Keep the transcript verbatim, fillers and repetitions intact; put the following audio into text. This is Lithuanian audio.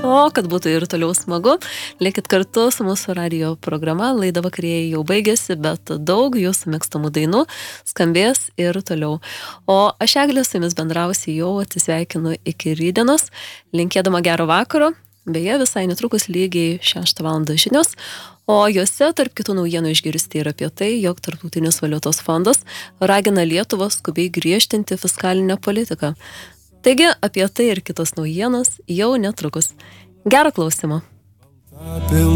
O kad būtų ir toliau smagu, likit kartu su mūsų radijo programa. Laida vakarėjai jau baigėsi, bet daug jūsų mėgstamų dainų skambės ir toliau. O aš Eglė su jumis bendrausiu jau atsisveikinu iki rytdienos, linkėdama gero vakaro. Beje, visai netrukus lygiai šeštą valandą žinios, o juose tarp kitų naujienų išgirsti ir apie tai, jog Tarptautinis valiutos fondas ragina Lietuvą skubiai griežtinti fiskalinę politiką. Taigi, apie tai ir kitos naujienos jau netrukus. Gero klausimo.